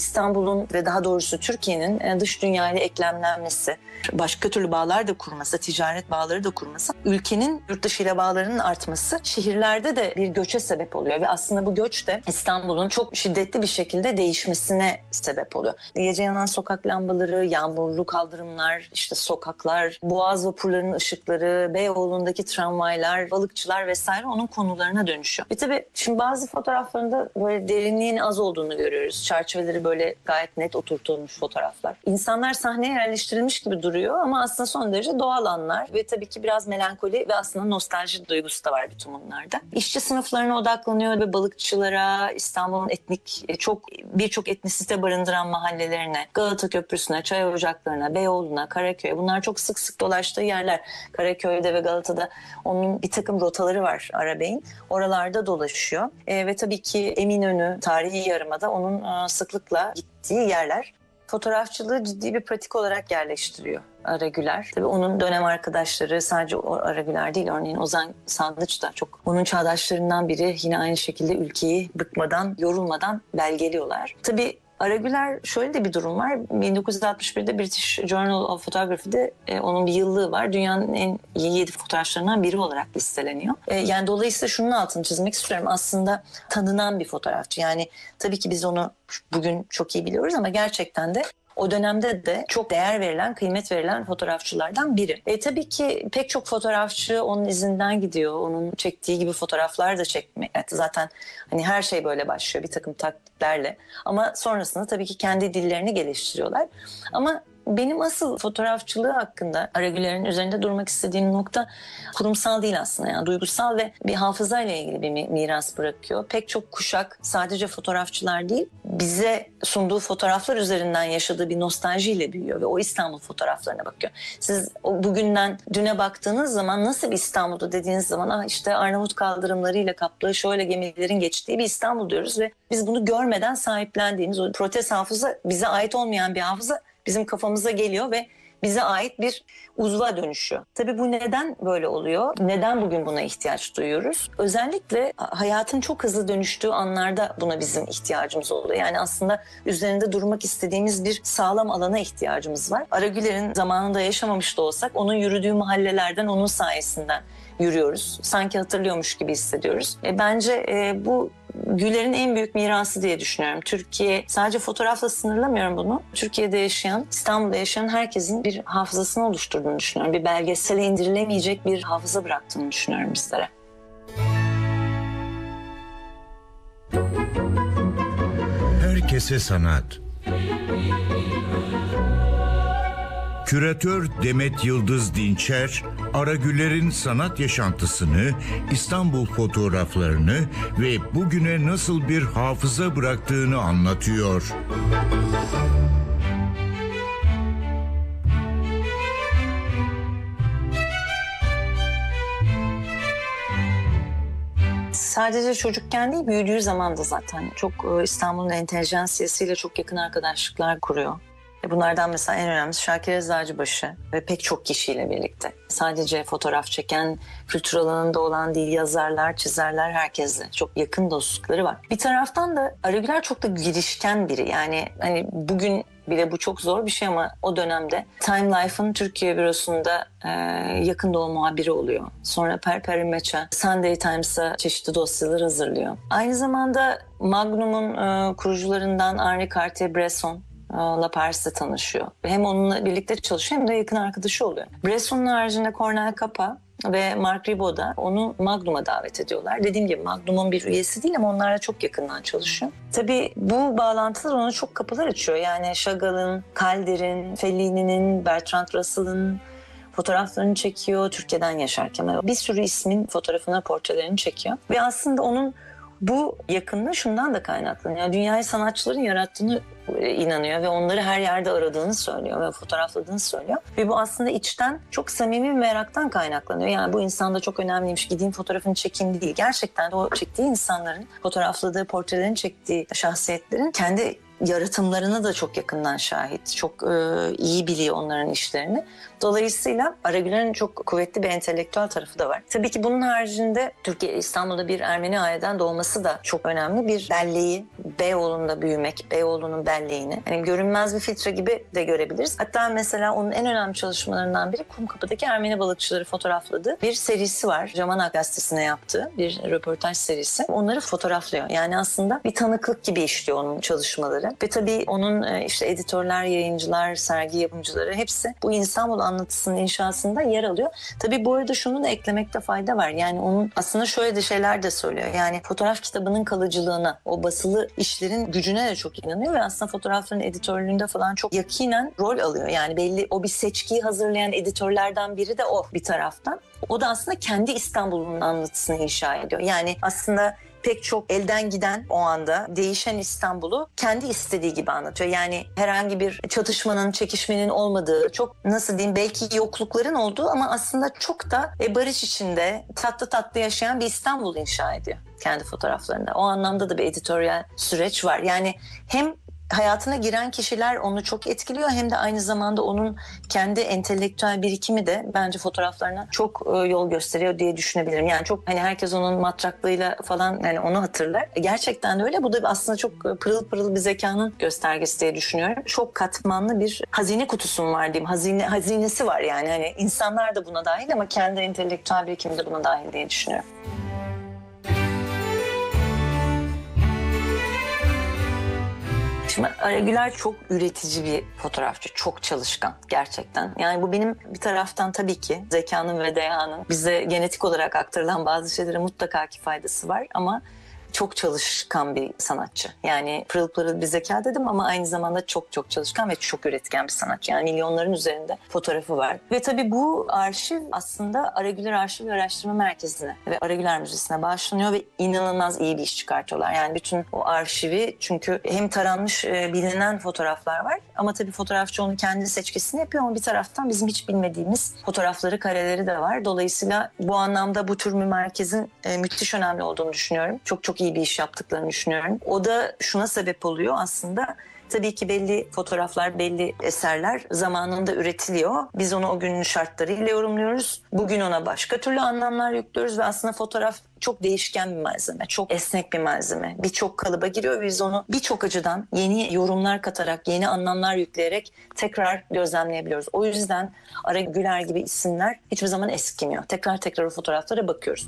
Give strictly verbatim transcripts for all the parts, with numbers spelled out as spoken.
İstanbul'un ve daha doğrusu Türkiye'nin dış dünyayla eklemlenmesi, başka türlü bağlar da kurması, ticaret bağları da kurması, ülkenin yurt dışı ile bağlarının artması şehirlerde de bir göçe sebep oluyor ve aslında bu göç de İstanbul'un çok şiddetli bir şekilde değişmesine sebep oluyor. Gece yanan sokak lambaları, yağmurlu kaldırımlar, işte sokaklar, boğaz vapurlarının ışıkları, Beyoğlu'ndaki tramvaylar, balıkçılar vesaire onun konularına dönüşüyor. Ve tabii şimdi bazı fotoğraflarında böyle derinliğin az olduğunu görüyoruz. Çerçeveleri böyle gayet net oturtulmuş fotoğraflar. İnsanlar sahneye yerleştirilmiş gibi duruyor ama aslında son derece doğal anlar ve tabii ki biraz melankoli ve aslında nostalji duygusu da var bütün bunlarda. İşçi sınıflarına odaklanıyor ve balıkçılara, İstanbul'un etnik, çok birçok etnisite barındıran mahallelerine, Galata Köprüsü'ne, çay ocaklarına, Beyoğlu'na, Karaköy'e, bunlar çok sık sık dolaştığı yerler. Karaköy'de ve Galata'da onun bir takım rotaları var Arabey'in. Oralarda dolaşıyor. E, ve tabii ki Eminönü, tarihi yarımada onun e, sıklıkla gittiği yerler. Fotoğrafçılığı ciddi bir pratik olarak yerleştiriyor Aragüler. Tabii onun dönem arkadaşları sadece o Aragüler değil, örneğin Ozan Sandıç da çok onun çağdaşlarından biri, yine aynı şekilde ülkeyi bıkmadan, yorulmadan belgeliyorlar. Tabii Aragüler şöyle de bir durum var. bin dokuz yüz altmış birde British Journal of Photography'de e, onun bir yıllığı var. Dünyanın en iyi yedi fotoğrafçılarından biri olarak listeleniyor. E, yani dolayısıyla şunun altını çizmek istiyorum. Aslında tanınan bir fotoğrafçı. Yani tabii ki biz onu bugün çok iyi biliyoruz ama gerçekten de o dönemde de çok değer verilen, kıymet verilen fotoğrafçılardan biri. E, tabii ki pek çok fotoğrafçı onun izinden gidiyor. Onun çektiği gibi fotoğraflar da çekmek. Evet, zaten hani her şey böyle başlıyor bir takım taktiklerle. Ama sonrasında tabii ki kendi dillerini geliştiriyorlar. Ama benim asıl fotoğrafçılığı hakkında Aragüler'in üzerinde durmak istediğim nokta kurumsal değil aslında. Yani duygusal ve bir hafızayla ilgili bir miras bırakıyor. Pek çok kuşak sadece fotoğrafçılar değil, bize sunduğu fotoğraflar üzerinden yaşadığı bir nostaljiyle büyüyor ve o İstanbul fotoğraflarına bakıyor. Siz o bugünden düne baktığınız zaman nasıl bir İstanbul'da dediğiniz zaman ah işte Arnavut kaldırımlarıyla kaplı şöyle gemilerin geçtiği bir İstanbul diyoruz ve biz bunu görmeden sahiplendiğimiz o protez hafıza, bize ait olmayan bir hafıza bizim kafamıza geliyor ve bize ait bir uzva dönüşüyor. Tabii bu neden böyle oluyor? Neden bugün buna ihtiyaç duyuyoruz? Özellikle hayatın çok hızlı dönüştüğü anlarda buna bizim ihtiyacımız oluyor. Yani aslında üzerinde durmak istediğimiz bir sağlam alana ihtiyacımız var. Aragüler'in zamanında yaşamamış da olsak onun yürüdüğü mahallelerden, onun sayesinden yürüyoruz. Sanki hatırlıyormuş gibi hissediyoruz. E, bence e, bu Güler'in en büyük mirası diye düşünüyorum. Türkiye, sadece fotoğrafla sınırlamıyorum bunu. Türkiye'de yaşayan, İstanbul'da yaşayan herkesin bir hafızasını oluşturduğunu düşünüyorum. Bir belgesele indirilemeyecek bir hafıza bıraktığını düşünüyorum bizlere. Herkese sanat. Küratör Demet Yıldız Dinçer, Aragüler'in sanat yaşantısını, İstanbul fotoğraflarını ve bugüne nasıl bir hafıza bıraktığını anlatıyor. Sadece çocukken değil, büyüdüğü zaman da zaten çok İstanbul'un entelijansiyasıyla çok yakın arkadaşlıklar kuruyor. Bunlardan mesela en önemlisi Şakir Eczacıbaşı ve pek çok kişiyle birlikte. Sadece fotoğraf çeken, kültür alanında olan değil, yazarlar, çizerler, herkesle çok yakın dostlukları var. Bir taraftan da Aragüler çok da girişken biri. Yani hani bugün bile bu çok zor bir şey ama o dönemde Time Life'ın Türkiye bürosunda e, yakın doğu muhabiri oluyor. Sonra Perperi Meça, Sunday Times'a çeşitli dosyalar hazırlıyor. Aynı zamanda Magnum'un e, kurucularından Henri Cartier-Bresson La Paris'te tanışıyor. Hem onunla birlikte çalışıyor hem de yakın arkadaşı oluyor. Bresson'un haricinde Cornel Capa ve Marc Ribot da onu Magnum'a davet ediyorlar. Dediğim gibi Magnum'un bir üyesi değil ama onlarla çok yakından çalışıyor. Tabii bu bağlantılar ona çok kapılar açıyor. Yani Chagall'ın, Calder'in, Fellini'nin, Bertrand Russell'ın fotoğraflarını çekiyor. Türkiye'den Yaşar Kemal. Bir sürü ismin fotoğrafına, portrelerini çekiyor. Ve aslında onun bu yakınlığı şundan da kaynaklanıyor. Yani dünyayı sanatçıların yarattığını inanıyor ve onları her yerde aradığını söylüyor ve fotoğrafladığını söylüyor. Ve bu aslında içten çok samimi bir meraktan kaynaklanıyor. Yani bu insan da çok önemliymiş, gideyim fotoğrafını çekeyim değil. Gerçekten de o çektiği insanların, fotoğrafladığı, portrelerini çektiği şahsiyetlerin kendi yaratımlarına da çok yakından şahit. Çok e, iyi biliyor onların işlerini. Dolayısıyla Aragüler'in çok kuvvetli bir entelektüel tarafı da var. Tabii ki bunun haricinde Türkiye, İstanbul'da bir Ermeni aileden doğması da çok önemli. Bir belleği, Beyoğlu'nda büyümek, Beyoğlu'nun belleğini. Yani görünmez bir filtre gibi de görebiliriz. Hatta mesela onun en önemli çalışmalarından biri Kumkapı'daki Ermeni balıkçıları fotoğrafladığı bir serisi var. Jamanak gazetesine yaptığı bir röportaj serisi. Onları fotoğraflıyor. Yani aslında bir tanıklık gibi işliyor onun çalışmaları. Ve tabii onun işte editörler, yayıncılar, sergi yapımcıları hepsi bu İstanbul anlatısının inşasında yer alıyor. Tabii bu arada şunu da eklemekte fayda var. Yani onun aslında şöyle de şeyler de söylüyor. Yani fotoğraf kitabının kalıcılığına, o basılı işlerin gücüne de çok inanıyor ve aslında fotoğrafların editörlüğünde falan çok yakinen rol alıyor. Yani belli o bir seçkiyi hazırlayan editörlerden biri de o bir taraftan. O da aslında kendi İstanbul'un anlatısını inşa ediyor. Yani aslında pek çok elden giden o anda değişen İstanbul'u kendi istediği gibi anlatıyor. Yani herhangi bir çatışmanın, çekişmenin olmadığı, çok nasıl diyeyim belki yoklukların olduğu ama aslında çok da barış içinde tatlı tatlı yaşayan bir İstanbul inşa ediyor kendi fotoğraflarında. O anlamda da bir editoryal süreç var. Yani hem hayatına giren kişiler onu çok etkiliyor hem de aynı zamanda onun kendi entelektüel birikimi de bence fotoğraflarına çok yol gösteriyor diye düşünebilirim. Yani çok hani herkes onun matraklığıyla falan yani onu hatırlar. Gerçekten de öyle. Bu da aslında çok pırıl pırıl bir zekanın göstergesi diye düşünüyorum. Çok katmanlı bir hazine kutusum var diyeyim. Hazine hazinesi var yani. Hani insanlar da buna dahil ama kendi entelektüel birikimi de buna dahil diye düşünüyorum. Şimdi Aragüler çok üretici bir fotoğrafçı, çok çalışkan gerçekten. Yani bu benim bir taraftan tabii ki zekanın ve deyanın bize genetik olarak aktarılan bazı şeylere mutlaka ki faydası var ama çok çalışkan bir sanatçı. Yani pırıl pırıl bir zeka dedim ama aynı zamanda çok çok çalışkan ve çok üretken bir sanatçı. Yani milyonların üzerinde fotoğrafı var. Ve tabii bu arşiv aslında Aragüler Arşiv ve Araştırma Merkezi'ne ve Aragüler Müzesi'ne bağışlanıyor ve inanılmaz iyi bir iş çıkartıyorlar. Yani bütün o arşivi çünkü hem taranmış bilinen fotoğraflar var ama tabii fotoğrafçı onun kendi seçkisini yapıyor ama bir taraftan bizim hiç bilmediğimiz fotoğrafları, kareleri de var. Dolayısıyla bu anlamda bu tür bir merkezin müthiş önemli olduğunu düşünüyorum. Çok çok iyi bir iş yaptıklarını düşünüyorum. O da şuna sebep oluyor aslında. Tabii ki belli fotoğraflar, belli eserler zamanında üretiliyor. Biz onu o günün şartlarıyla yorumluyoruz. Bugün ona başka türlü anlamlar yüklüyoruz ve aslında fotoğraf çok değişken bir malzeme, çok esnek bir malzeme. Birçok kalıba giriyor ve biz onu birçok açıdan yeni yorumlar katarak, yeni anlamlar yükleyerek tekrar gözlemleyebiliyoruz. O yüzden Aragüler gibi isimler hiçbir zaman eskimiyor. Tekrar tekrar o fotoğraflara bakıyoruz.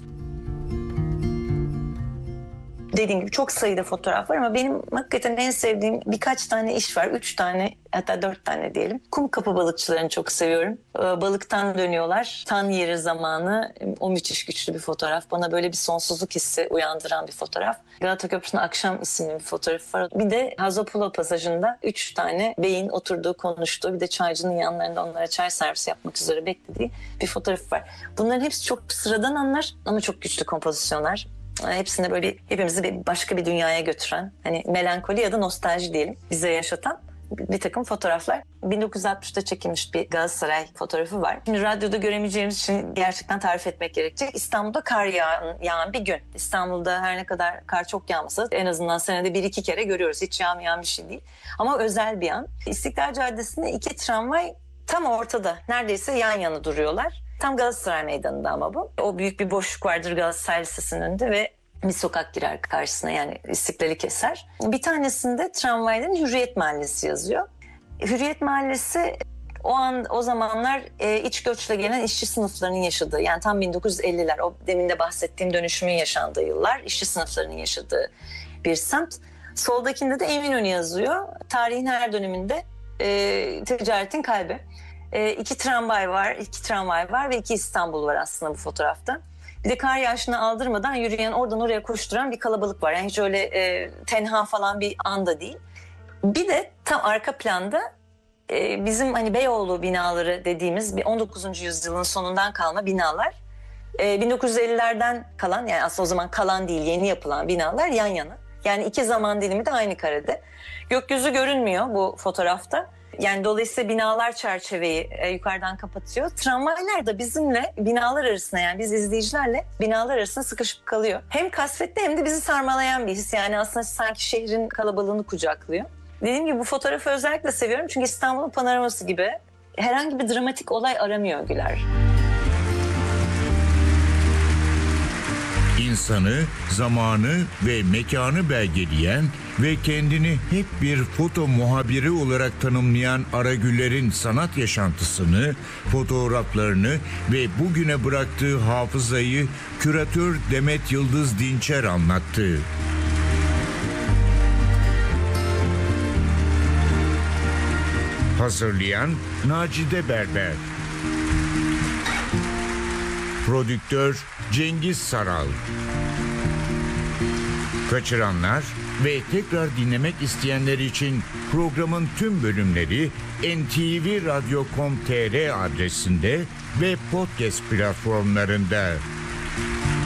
Dediğim gibi çok sayıda fotoğraf var ama benim hakikaten en sevdiğim birkaç tane iş var. Üç tane hatta dört tane diyelim. Kumkapı balıkçılarını çok seviyorum. Balıktan dönüyorlar. Tan yeri zamanı o müthiş güçlü bir fotoğraf. Bana böyle bir sonsuzluk hissi uyandıran bir fotoğraf. Galata Köprüsü'nün Akşam isimli bir fotoğrafı var. Bir de Hazopulo pasajında üç tane beyin oturduğu, konuştuğu bir de çaycının yanlarında onlara çay servisi yapmak üzere beklediği bir fotoğrafı var. Bunların hepsi çok sıradan anlar ama çok güçlü kompozisyonlar. Hepsinde böyle hepimizi bir başka bir dünyaya götüren, hani melankoli ya da nostalji diyelim, bize yaşatan bir takım fotoğraflar. bin dokuz yüz altmışta çekilmiş bir Galatasaray fotoğrafı var. Şimdi radyoda göremeyeceğimiz için gerçekten tarif etmek gerekecek. İstanbul'da kar yağan, yağan bir gün. İstanbul'da her ne kadar kar çok yağmasa en azından senede bir iki kere görüyoruz. Hiç yağmayan bir şey değil. Ama özel bir an. İstiklal Caddesi'nde iki tramvay tam ortada. Neredeyse yan yana duruyorlar. Tam Galatasaray Meydanı'nda ama bu. O büyük bir boşluk vardır Galatasaray Lisesi'nin önünde ve bir sokak girer karşısına yani İstiklal'i keser. Bir tanesinde tramvayların Hürriyet Mahallesi yazıyor. Hürriyet Mahallesi o an o zamanlar e, iç göçle gelen işçi sınıflarının yaşadığı yani tam bin dokuz yüz elliler o demin de bahsettiğim dönüşümün yaşandığı yıllar işçi sınıflarının yaşadığı bir semt. Soldakinde de Eminönü yazıyor. Tarihin her döneminde e, ticaretin kalbi. E, iki tramvay var, iki tramvay var ve iki İstanbul var aslında bu fotoğrafta. Bir de kar yağışını aldırmadan yürüyen, oradan oraya koşturan bir kalabalık var. Yani hiç öyle e, tenha falan bir anda değil. Bir de tam arka planda e, bizim hani Beyoğlu binaları dediğimiz bir on dokuzuncu yüzyılın sonundan kalma binalar. E, bin dokuz yüz ellilerden kalan yani aslında o zaman kalan değil yeni yapılan binalar yan yana. Yani iki zaman dilimi de aynı karede. Gökyüzü görünmüyor bu fotoğrafta. Yani dolayısıyla binalar çerçeveyi e, yukarıdan kapatıyor. Tramvaylar da bizimle binalar arasında yani biz izleyicilerle binalar arasında sıkışıp kalıyor. Hem kasvetli hem de bizi sarmalayan bir his. Yani aslında sanki şehrin kalabalığını kucaklıyor. Dediğim gibi bu fotoğrafı özellikle seviyorum çünkü İstanbul'un panoraması gibi herhangi bir dramatik olay aramıyor Güler. İnsanı, zamanı ve mekanı belgeleyen ve kendini hep bir foto muhabiri olarak tanımlayan Aragüler'in sanat yaşantısını, fotoğraflarını ve bugüne bıraktığı hafızayı küratör Demet Yıldız Dinçer anlattı. Hazırlayan Nacide Berber. Prodüktör Cengiz Saral. Kaçıranlar ve tekrar dinlemek isteyenler için programın tüm bölümleri en te ve radyo nokta com nokta tr adresinde ve podcast platformlarında.